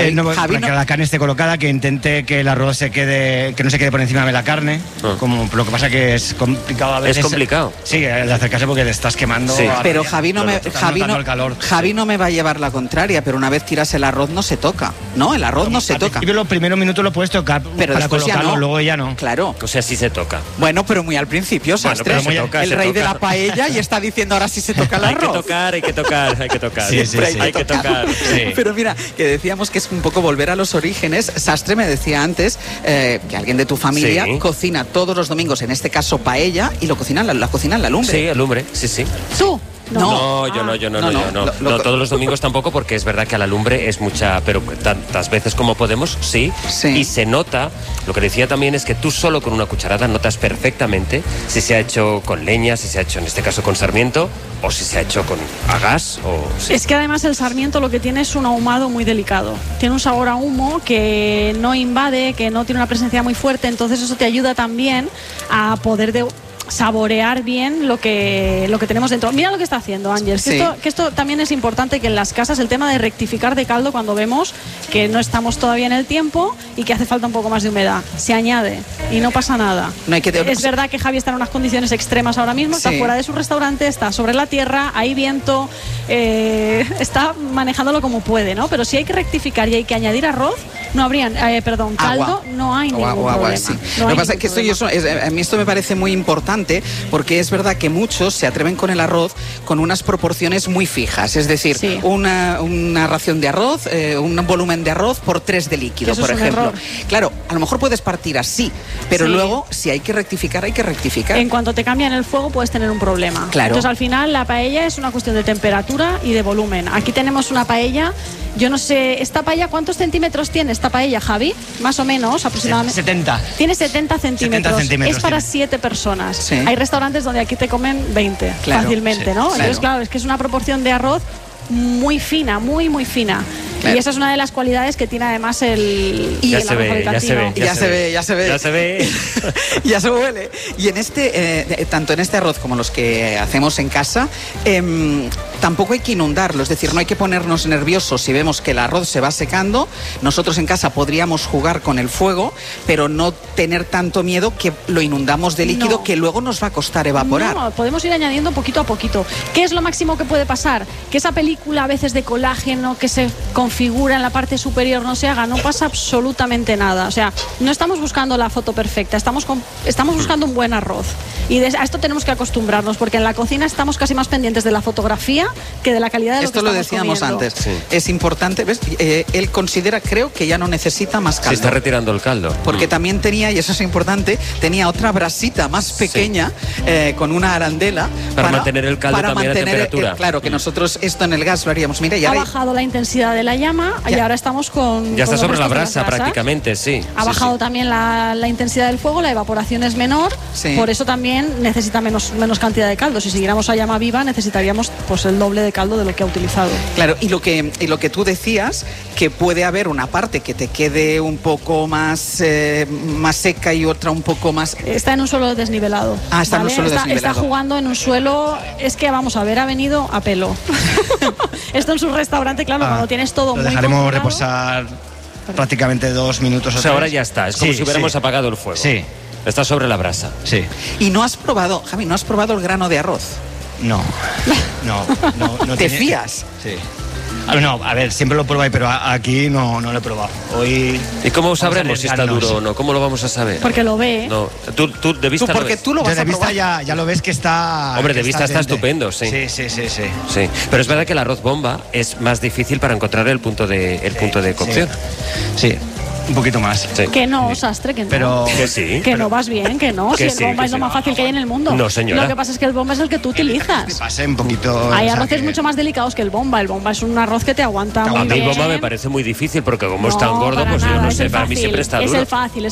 Javi, para que la carne esté colocada, que intente que el arroz que no se quede por encima de la carne. Como lo que pasa que es complicado a veces. Es complicado. Sí, de acercarse porque te estás quemando. Sí. Pero Javi no me va a llevar la contraria, pero una vez tiras el arroz no se toca, ¿no? El arroz no se toca. Y los primeros minutos lo puedes tocar pero para después colocarlo, ya no. luego ya no. Claro. O sea, sí se toca. Bueno, pero muy al principio, Sastre. El rey de la paella y está diciendo ahora sí se toca el arroz. Hay que tocar. Sí, Hay que tocar. Sí. Pero mira, que decíamos que es un poco volver a los orígenes. Sastre me decía antes que alguien de tu familia cocina todos los domingos, en este caso paella, y lo cocinan la cocina en la lumbre. Sí, alumbre, sí. ¿Tú? No, yo no. Todos los domingos tampoco, porque es verdad que a la lumbre es mucha, pero tantas veces como podemos, sí. Y se nota, lo que decía también es que tú solo con una cucharada notas perfectamente si se ha hecho con leña, si se ha hecho en este caso con sarmiento, o si se ha hecho con a gas. Es que además el sarmiento lo que tiene es un ahumado muy delicado. Tiene un sabor a humo que no invade, que no tiene una presencia muy fuerte, entonces eso te ayuda también a poder saborear bien lo que tenemos dentro. Mira lo que está haciendo Ángel, que esto también es importante, que en las casas el tema de rectificar de caldo cuando vemos que no estamos todavía en el tiempo y que hace falta un poco más de humedad, se añade y no pasa nada. Es verdad que Javi está en unas condiciones extremas ahora mismo, está fuera de su restaurante, está sobre la tierra, hay viento, está manejándolo como puede, ¿no? Pero si hay que rectificar y hay que añadir arroz, no habrían, caldo, no hay ningún problema. Sí. Lo que pasa es que a mí esto me parece muy importante, porque es verdad que muchos se atreven con el arroz con unas proporciones muy fijas, es decir, una ración de arroz, un volumen de arroz por 3 de líquido, por ejemplo. Claro, a lo mejor puedes partir así, pero luego si hay que rectificar, hay que rectificar. En cuanto te cambian el fuego puedes tener un problema. Claro. Entonces al final la paella es una cuestión de temperatura y de volumen. Aquí tenemos una paella, yo no sé, ¿esta paella cuántos centímetros tiene esta paella, Javi? Más o menos, aproximadamente. 70. Tiene 70 centímetros. 70 centímetros. Es para 7 personas. Sí. Hay restaurantes donde aquí te comen 20 fácilmente, ¿no? Entonces, claro, es que es una proporción de arroz muy fina, muy fina. Claro. Y esa es una de las cualidades que tiene además el Ya se ve. Ya se huele. Y en tanto en este arroz como los que hacemos en casa, tampoco hay que inundarlo, es decir, no hay que ponernos nerviosos si vemos que el arroz se va secando. Nosotros en casa podríamos jugar con el fuego, pero no tener tanto miedo que lo inundamos de líquido que luego nos va a costar evaporar. No, podemos ir añadiendo poquito a poquito. ¿Qué es lo máximo que puede pasar? Que esa película a veces de colágeno que se configura en la parte superior no se haga, no pasa absolutamente nada. O sea, no estamos buscando la foto perfecta, estamos buscando un buen arroz. Y a esto tenemos que acostumbrarnos, porque en la cocina estamos casi más pendientes de la fotografía que de la calidad de lo que estamos comiendo. Esto lo decíamos antes. Sí. Es importante, ¿ves? Él considera, creo, que ya no necesita más caldo. Se está retirando el caldo. Porque también tenía, y eso es importante, tenía otra brasita más pequeña con una arandela para mantener el caldo también a temperatura. Claro, que nosotros esto en el gas lo haríamos. Mira, ha bajado la intensidad de la llama y ahora estamos con... Ya está sobre la brasa prácticamente, sí. Ha bajado también la intensidad del fuego, la evaporación es menor, por eso también necesita menos cantidad de caldo. Si siguiéramos a llama viva necesitaríamos pues el doble de caldo de lo que ha utilizado. Claro, y lo que tú decías, que puede haber una parte que te quede un poco más seca y otra un poco más... Está en un suelo desnivelado. Está en un suelo desnivelado. Está jugando en un suelo, es que vamos a ver, ha venido a pelo. Esto en su restaurante, claro, cuando tienes todo muy dejaremos reposar prácticamente 2 minutos. O sea, ahora ya está, es como si hubiéramos apagado el fuego. Sí. Está sobre la brasa. Sí. ¿Y no has probado, Javi, el grano de arroz? No. ¿Te fías? Sí. No, a ver, siempre lo pruebo ahí, pero aquí no lo he probado. Hoy... ¿Y cómo sabremos si está duro o no? ¿Cómo lo vamos a saber? Porque lo ve. No, tú de vista porque tú lo vas de a vista probar. ya lo ves que está... Hombre, de vista está estupendo, sí. Sí. Pero es verdad que el arroz bomba es más difícil para encontrar el punto de cocción. Sí. Un poquito más. Sí. Que no, Sastre, que no. Pero... Que sí. Que no vas bien, que no. Que si el bomba es lo más fácil que hay en el mundo. No, señora. Lo que pasa es que el bomba es el que tú utilizas. Pase un poquito... Hay arroces mucho más delicados que el bomba. El bomba es un arroz que te aguanta muy bien. A mí el bomba me parece muy difícil porque como es tan gordo, pues nada, yo no sé, para mí siempre está duro. Es el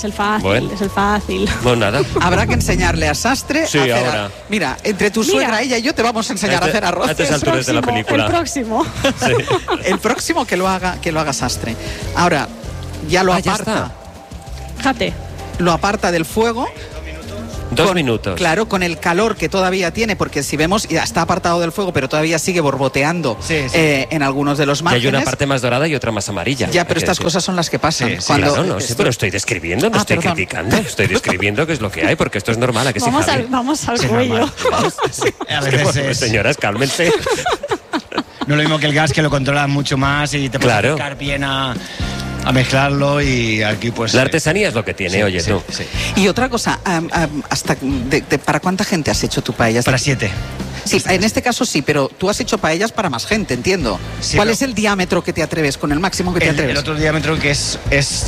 fácil. Bueno, nada. Habrá que enseñarle a Sastre a hacer... ahora. Mira, entre tu suegra, ella y yo te vamos a enseñar a hacer arroz. A estas alturas de la película. El próximo. Sí. El próximo que lo haga Sastre. Ahora, ya lo aparta. Fíjate. Lo aparta del fuego. 2 minutos. Claro, con el calor que todavía tiene, porque si vemos, ya está apartado del fuego, pero todavía sigue borboteando en algunos de los márgenes. Y hay una parte más dorada y otra más amarilla. Ya, pero estas cosas son las que pasan. Claro, no sé, pero estoy describiendo, no estoy criticando. Estoy describiendo qué es lo que hay, porque esto es normal. ¿A que vamos al cuello. A veces señoras, cálmense. No es lo mismo que el gas, que lo controlas mucho más y te puedes acercar bien a mezclarlo, y aquí pues... La artesanía es lo que tiene, oye, tú. Sí. Y otra cosa, ¿para cuánta gente has hecho tu paellas? Para 7. Sí, en este caso sí, pero tú has hecho paellas para más gente, entiendo. Sí, ¿cuál es el diámetro que te atreves, con el máximo que te atreves? El otro diámetro, que es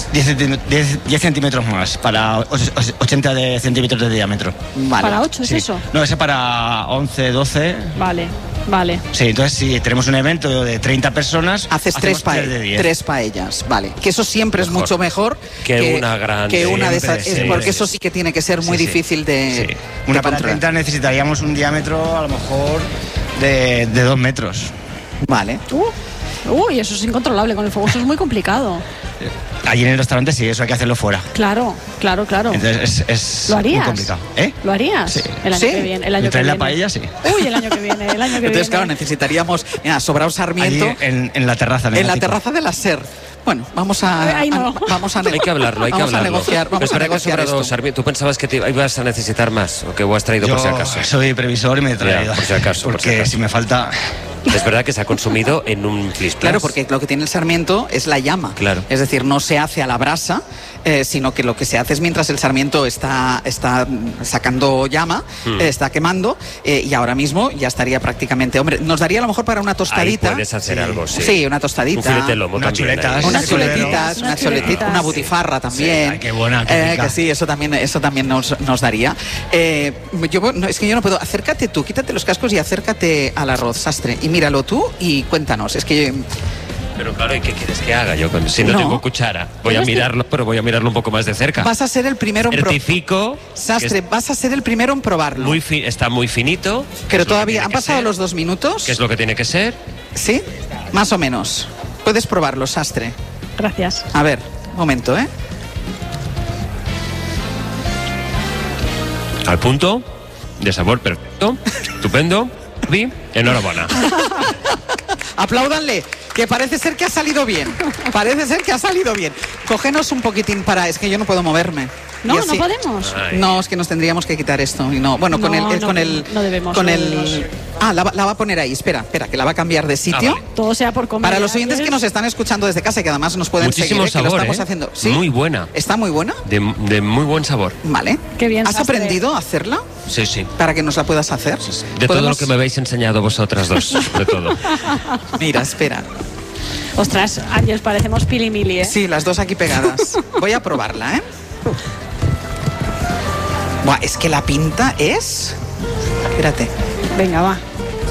10 centímetros más, para 80 centímetros de diámetro. Vale. ¿Para 8 es eso? No, ese es para 11, 12. Vale. Sí, entonces si tenemos un evento de 30 personas, haces 3 paellas, vale. Que eso siempre es mucho mejor que una grande. Que una de esas, porque eso sí que tiene que ser muy difícil de Una para 30 necesitaríamos un diámetro a lo mejor de 2 metros. Vale. Uy, eso es incontrolable con el fuego, eso es muy complicado. Allí en el restaurante sí, eso hay que hacerlo fuera. Claro. Entonces es ¿Lo harías? muy complicado. ¿Lo harías? Sí. El año que viene. ¿Traes la paella? Sí. Uy, el año que viene. Entonces, claro, necesitaríamos sobrado sarmiento. Allí en la terraza. En la terraza de la SER. Bueno, vamos a hay que hablarlo. Vamos a negociar esto. Sarmiento, ¿tú pensabas que ibas a necesitar más o que vos has traído por si acaso? Soy previsor y me he traído. Por si acaso. Porque si me falta... Es verdad que se ha consumido en un flis. Claro, porque lo que tiene el sarmiento es la llama. Claro. Es decir, no se hace a la brasa, sino que lo que se hace es mientras el sarmiento está sacando llama, está quemando, y ahora mismo ya estaría prácticamente... Hombre, nos daría a lo mejor para una tostadita. Ahí puedes hacer algo, sí. Sí, una tostadita. Un filete de lomo también. Unas chuletitas, una butifarra también. Sí, qué buena. Que sí, eso también nos daría. Es que yo no puedo. Acércate tú, quítate los cascos y acércate al arroz, Sastre. Y míralo tú y cuéntanos. Es que... Pero claro, ¿y qué quieres que haga yo? Si no tengo cuchara, voy a mirarlo, pero voy a mirarlo un poco más de cerca. Vas a ser el primero en probarlo. Sastre, vas a ser el primero en probarlo. Está muy finito. Pero todavía han pasado los 2 minutos. ¿Qué es lo que tiene que ser? Sí, más o menos. Puedes probarlo, Sastre. Gracias. A ver, un momento, Al punto, de sabor perfecto, estupendo. Enhorabuena. Apláudanle, que parece ser que ha salido bien. Cógenos un poquitín es que yo no puedo moverme. No podemos. Ay. No, es que nos tendríamos que quitar esto. Y no, bueno, no debemos. La va a poner ahí. Espera, que la va a cambiar de sitio. Vale. Todo sea por comer. Para los oyentes que nos están escuchando desde casa, que además nos pueden muchísimo seguir, sabor, que lo estamos haciendo. ¿Sí? Muy buena. ¿Está muy buena? De muy buen sabor. Vale. Qué bien. ¿Has aprendido a hacerla? Sí. Para que nos la puedas hacer. Sí. De todo lo que me habéis enseñado vosotras dos. De todo. Mira, espera. Ostras, Ángeles, parecemos Pilimili, Sí, las dos aquí pegadas. Voy a probarla, Buah, es que la pinta es... Espérate. Venga, va.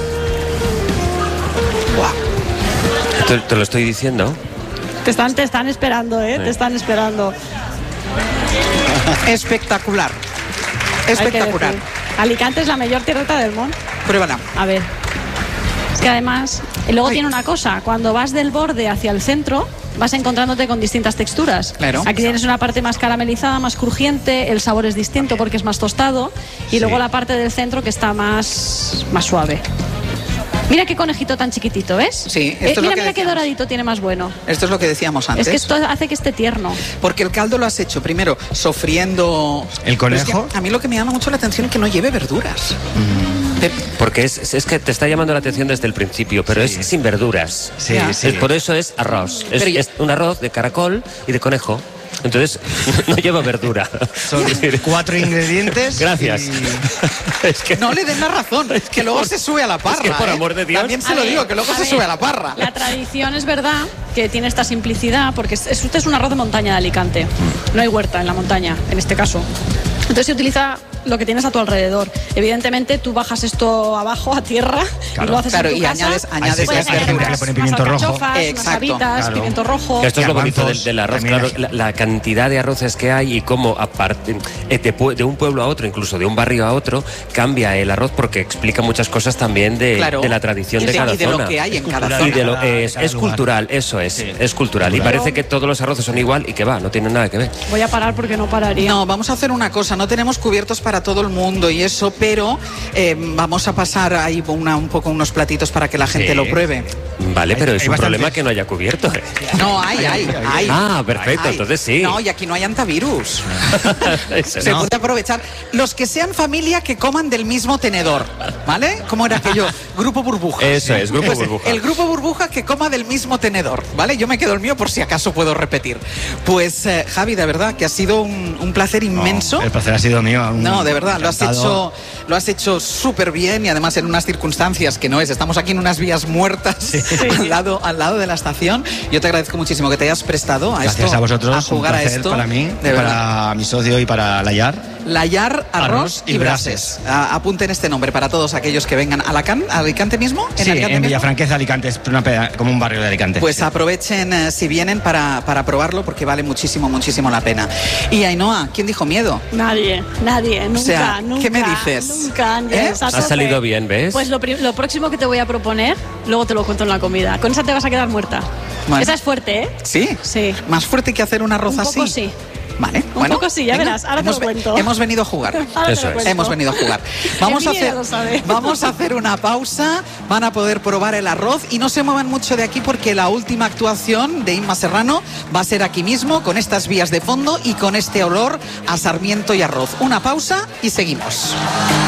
Buah. Te lo estoy diciendo. Te están esperando, Sí. Te están esperando. Espectacular. Alicante es la mejor tierreta del mundo. Pruébala. A ver. Es que además, luego tiene una cosa, cuando vas del borde hacia el centro, vas encontrándote con distintas texturas. Claro. Aquí tienes una parte más caramelizada, más crujiente, el sabor es distinto porque es más tostado, y luego la parte del centro que está más suave. Mira qué conejito tan chiquitito, ¿ves? Sí, esto mira qué doradito tiene más bueno. Esto es lo que decíamos antes. Es que esto hace que esté tierno. Porque el caldo lo has hecho primero sofriendo... ¿El conejo? Es que a mí lo que me llama mucho la atención es que no lleve verduras. Porque es que te está llamando la atención desde el principio, pero es sin verduras. Sí. Por eso es arroz. Es un arroz de caracol y de conejo. Entonces, no lleva verdura. Son 4 ingredientes. Gracias. Es que no le den la razón, es que luego se sube a la parra. Es que por amor de Dios. También se lo digo, que luego se sube a la parra. La tradición es verdad que tiene esta simplicidad, porque este es un arroz de montaña de Alicante. No hay huerta en la montaña, en este caso. Entonces se utiliza lo que tienes a tu alrededor. Evidentemente tú bajas esto abajo a tierra y lo haces en tu casa. añades verduras. Le ponen pimiento rojo. Unas habitas, pimiento rojo. Esto es lo bonito del arroz, claro, la cantidad de arroces que hay y cómo aparte de un pueblo a otro, incluso de un barrio a otro, cambia el arroz, porque explica muchas cosas también de la tradición de cada zona. Y de lo que hay en cada zona. Es cultural, eso es. Es cultural. Y parece que todos los arroces son igual y que no tienen nada que ver. Voy a parar porque no pararía. No, vamos a hacer una cosa, no tenemos cubiertos para para todo el mundo y eso, pero vamos a pasar ahí un poco unos platitos para que la gente lo pruebe. Vale, pero es un problema que no haya cubierto. No, hay. Ah, perfecto, entonces sí. No, y aquí no hay antivirus. Se puede aprovechar. Los que sean familia que coman del mismo tenedor, ¿vale? ¿Cómo era aquello? Grupo burbuja. Eso es, grupo burbuja. El grupo burbuja que coma del mismo tenedor, ¿vale? Yo me quedo el mío por si acaso puedo repetir. Pues Javi, de verdad que ha sido un placer inmenso. El placer ha sido mío. No, de verdad, lo has hecho súper bien y además en unas circunstancias que no es. Estamos aquí en unas vías muertas. Sí. Al lado de la estación. Yo te agradezco muchísimo que te hayas prestado a Gracias esto. A vosotros, a jugar un placer a esto. Para mí, para mi socio y para Layar. Layar, arroz y brases. Apunten este nombre para todos aquellos que vengan a Alicante mismo. Sí, en Villafranqueza, Alicante, es como un barrio de Alicante. Pues aprovechen si vienen para probarlo porque vale muchísimo, muchísimo la pena. Y Ainhoa, ¿quién dijo miedo? Nadie, nunca, o sea, nunca. ¿Qué me dices? Nunca. Ha salido bien, ¿ves? Pues lo próximo que te voy a proponer, luego te lo cuento en la comida. Con esa te vas a quedar muerta. Bueno. Esa es fuerte, ¿eh? ¿Sí? Sí. ¿Más fuerte que hacer un arroz así? Un poco sí. Vale, un poco sí, ya verás, ahora te lo cuento. Hemos venido a jugar. Hemos venido a jugar. Vamos a hacer una pausa, van a poder probar el arroz y no se muevan mucho de aquí porque la última actuación de Inma Serrano va a ser aquí mismo, con estas vías de fondo y con este olor a sarmiento y arroz. Una pausa y seguimos.